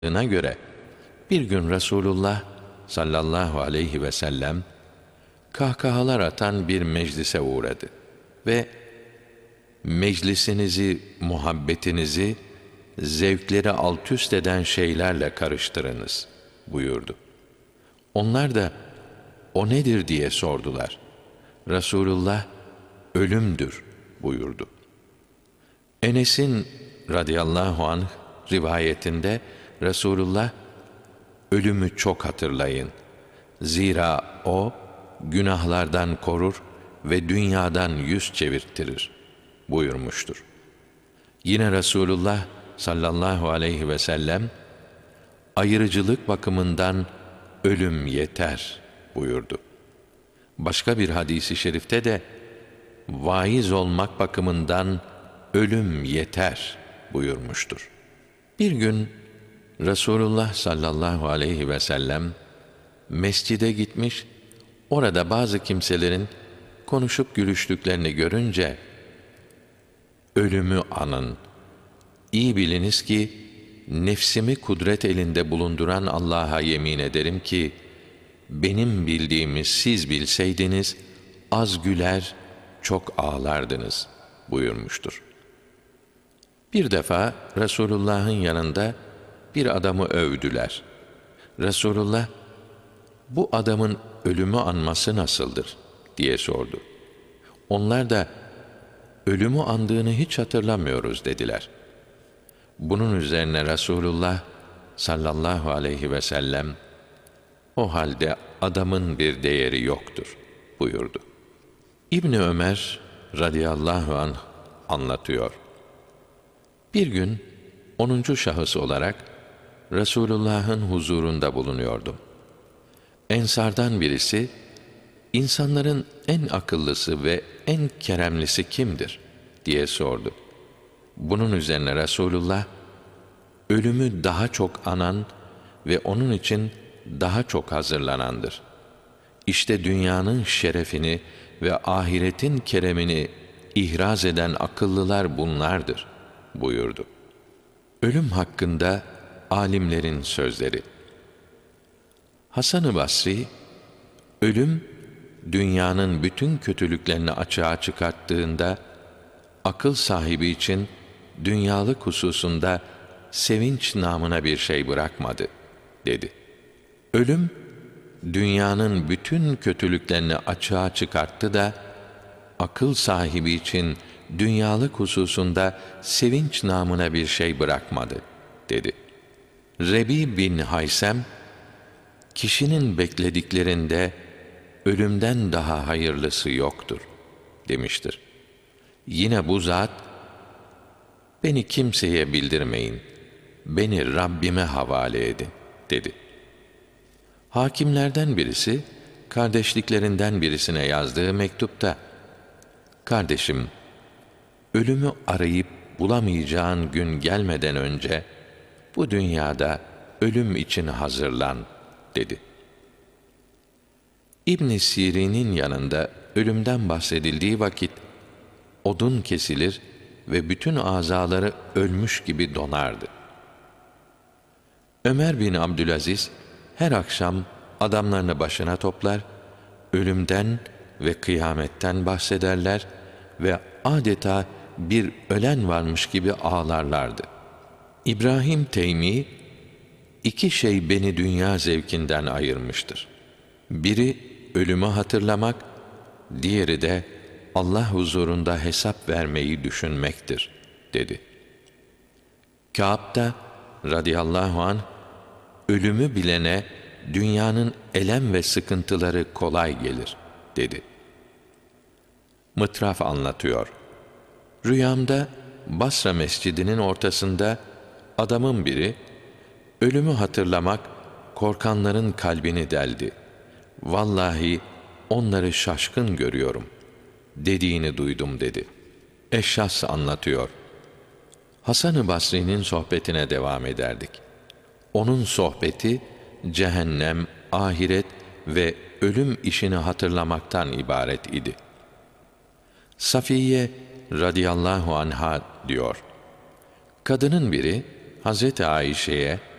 göre bir gün Resulullah sallallahu aleyhi ve sellem kahkahalar atan bir meclise uğradı ve meclisinizi, muhabbetinizi zevkleri altüst eden şeylerle karıştırınız buyurdu. Onlar da o nedir diye sordular. Resulullah ölümdür buyurdu. Enes'in radıyallahu anh rivayetinde Resulullah ölümü çok hatırlayın. Zira o günahlardan korur ve dünyadan yüz çevirttirir buyurmuştur. Yine Resulullah sallallahu aleyhi ve sellem ayrıcılık bakımından ölüm yeter buyurdu. Başka bir hadisi şerifte de vaiz olmak bakımından ölüm yeter buyurmuştur. Bir gün Resulullah sallallahu aleyhi ve sellem mescide gitmiş, orada bazı kimselerin konuşup gülüştüklerini görünce ölümü anın. İyi biliniz ki nefsimi kudret elinde bulunduran Allah'a yemin ederim ki benim bildiğimi siz bilseydiniz az güler, çok ağlardınız buyurmuştur. Bir defa Resulullah'ın yanında bir adamı övdüler. Resulullah, bu adamın ölümü anması nasıldır diye sordu. Onlar da ölümü andığını hiç hatırlamıyoruz dediler. Bunun üzerine Resulullah sallallahu aleyhi ve sellem o halde adamın bir değeri yoktur buyurdu. İbni Ömer radıyallahu anh anlatıyor. Bir gün 10. şahıs olarak Resulullah'ın huzurunda bulunuyordum. Ensardan birisi, insanların en akıllısı ve en keremlisi kimdir diye sordu. Bunun üzerine Resulullah, ölümü daha çok anan ve onun için daha çok hazırlanandır. İşte dünyanın şerefini ve ahiretin keremini ihraz eden akıllılar bunlardır buyurdu. Ölüm hakkında alimlerin sözleri. Hasan-ı Basri, ölüm dünyanın bütün kötülüklerini açığa çıkarttığında akıl sahibi için dünyalık hususunda sevinç namına bir şey bırakmadı dedi. Ölüm dünyanın bütün kötülüklerini açığa çıkarttı da akıl sahibi için dünyalık hususunda sevinç namına bir şey bırakmadı dedi. Rebi bin Haysem, kişinin beklediklerinde ölümden daha hayırlısı yoktur demiştir. Yine bu zat, beni kimseye bildirmeyin, beni Rabbime havale edin dedi. Hakimlerden birisi, kardeşliklerinden birisine yazdığı mektupta, kardeşim, ölümü arayıp bulamayacağın gün gelmeden önce, bu dünyada ölüm için hazırlan dedi. İbn Sirin'in yanında ölümden bahsedildiği vakit, odun kesilir ve bütün azaları ölmüş gibi donardı. Ömer bin Abdülaziz, her akşam adamlarını başına toplar, ölümden ve kıyametten bahsederler ve adeta bir ölen varmış gibi ağlarlardı. İbrahim Teymi, iki şey beni dünya zevkinden ayırmıştır. Biri ölümü hatırlamak, diğeri de Allah huzurunda hesap vermeyi düşünmektir dedi. Kâb da radıyallahu anh, ölümü bilene dünyanın elem ve sıkıntıları kolay gelir dedi. Mıtraf anlatıyor. Rüyamda Basra mescidinin ortasında adamın biri, ölümü hatırlamak korkanların kalbini deldi. Vallahi onları şaşkın görüyorum dediğini duydum dedi. Eşşas anlatıyor. Hasan-ı Basri'nin sohbetine devam ederdik. Onun sohbeti cehennem, ahiret ve ölüm işini hatırlamaktan ibaret idi. Safiye radıyallahu anha diyor. Kadının biri Hazreti Ayşe'ye